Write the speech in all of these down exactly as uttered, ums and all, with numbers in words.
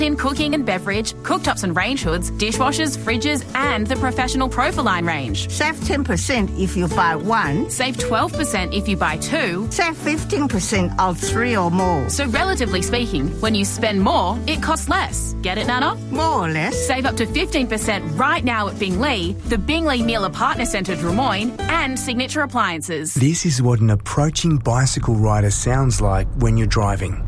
in cooking and beverage, cooktops and range hoods, dishwashers, fridges and the professional Profiline range. Save ten percent if you buy one. Save twelve percent if you buy two. Save fifteen percent of three or more. So relatively speaking, when you spend more, it costs less. Get it, Nana? More or less. Save up to fifteen percent right now at Bingley, the Bingley Mealer Partner Centre Drummoyne and Signature Appliances. This is what an approaching bicycle rider sounds like when you're driving.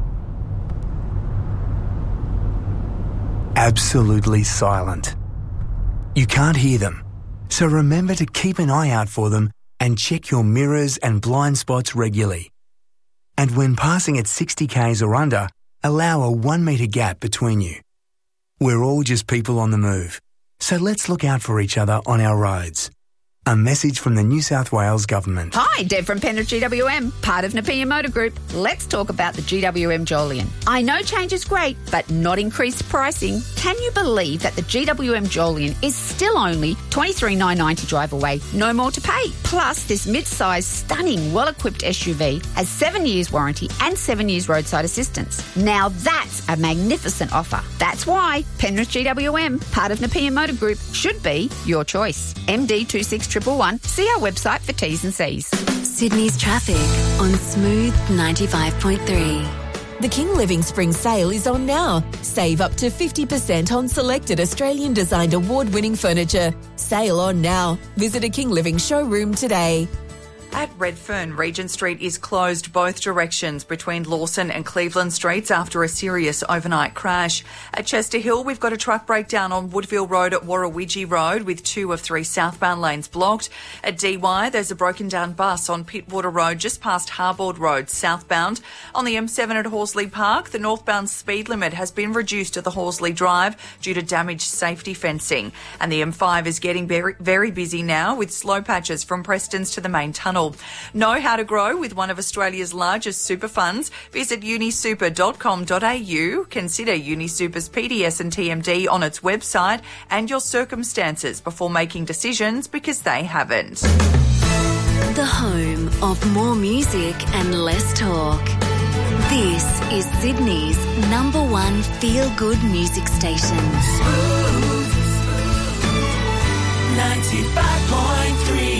Absolutely silent. You can't hear them, so remember to keep an eye out for them and check your mirrors and blind spots regularly. And when passing at sixty kays or under, allow a one metre gap between you. We're all just people on the move, so let's look out for each other on our roads. A message from the New South Wales Government. Hi, Deb from Penrith G W M, part of Napier Motor Group. Let's talk about the G W M Jolion. I know change is great, but not increased pricing. Can you believe that the G W M Jolion is still only twenty-three thousand nine hundred ninety drive away, no more to pay? Plus, this mid-sized, stunning, well-equipped S U V has seven years warranty and seven years roadside assistance. Now that's a magnificent offer. That's why Penrith G W M, part of Napier Motor Group, should be your choice. M D two six one one one. See our website for T's and C's. Sydney's traffic on Smooth ninety-five point three. The King Living Spring Sale is on now. Save up to fifty percent on selected Australian-designed award-winning furniture. Sale on now. Visit a King Living showroom today. At Redfern, Regent Street is closed both directions between Lawson and Cleveland Streets after a serious overnight crash. At Chester Hill, we've got a truck breakdown on Woodville Road at Warrawidgee Road with two of three southbound lanes blocked. At D Y, there's a broken down bus on Pittwater Road just past Harbord Road southbound. On the M seven at Horsley Park, the northbound speed limit has been reduced at the Horsley Drive due to damaged safety fencing. And the M five is getting very, very busy now with slow patches from Prestons to the main tunnel. Know how to grow with one of Australia's largest super funds? Visit unisuper dot com dot a u. Consider UniSuper's P D S and T M D on its website and your circumstances before making decisions, because they haven't. The home of more music and less talk. This is Sydney's number one feel-good music station. Smooth ninety-five point three.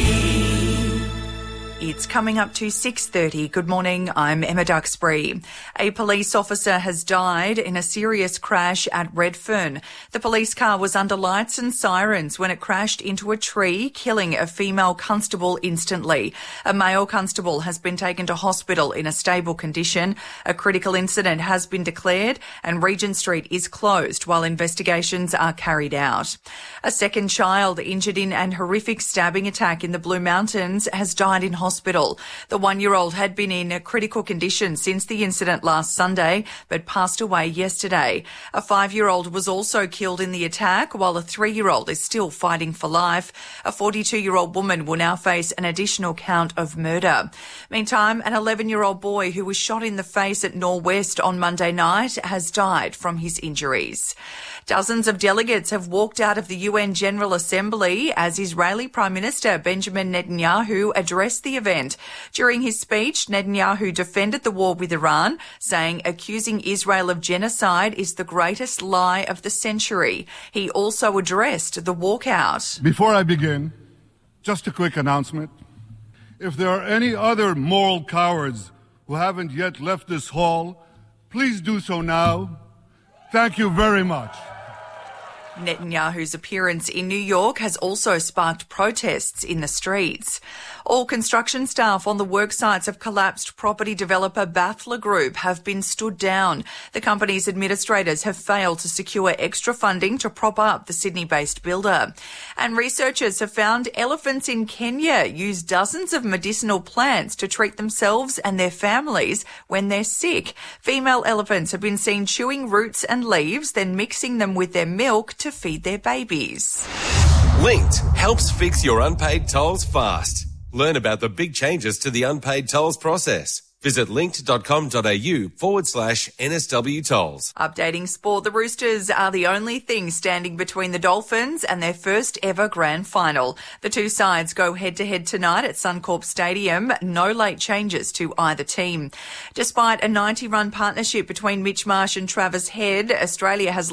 It's coming up to six thirty. Good morning, I'm Emma Duxbury. A police officer has died in a serious crash at Redfern. The police car was under lights and sirens when it crashed into a tree, killing a female constable instantly. A male constable has been taken to hospital in a stable condition. A critical incident has been declared and Regent Street is closed while investigations are carried out. A second child injured in an horrific stabbing attack in the Blue Mountains has died in hospital. Hospital. The one-year-old had been in a critical condition since the incident last Sunday, but passed away yesterday. A five-year-old was also killed in the attack, while a three-year-old is still fighting for life. A forty-two-year-old woman will now face an additional count of murder. Meantime, an eleven-year-old boy who was shot in the face at Norwest on Monday night has died from his injuries. Dozens of delegates have walked out of the U N General Assembly as Israeli Prime Minister Benjamin Netanyahu addressed the event. During his speech, Netanyahu defended the war with Iran, saying accusing Israel of genocide is the greatest lie of the century. He also addressed the walkout. Before I begin, just a quick announcement. If there are any other moral cowards who haven't yet left this hall, please do so now. Thank you very much. Netanyahu's appearance in New York has also sparked protests in the streets. All construction staff on the work sites of collapsed property developer Baffler Group have been stood down. The company's administrators have failed to secure extra funding to prop up the Sydney-based builder. And researchers have found elephants in Kenya use dozens of medicinal plants to treat themselves and their families when they're sick. Female elephants have been seen chewing roots and leaves, then mixing them with their milk to feed their babies. Linked helps fix your unpaid tolls fast. Learn about the big changes to the unpaid tolls process. Visit linkt.com.au forward slash NSW tolls. Updating sport, the Roosters are the only thing standing between the Dolphins and their first ever grand final. The two sides go head-to-head tonight at Suncorp Stadium. No late changes to either team. Despite a ninety-run partnership between Mitch Marsh and Travis Head, Australia has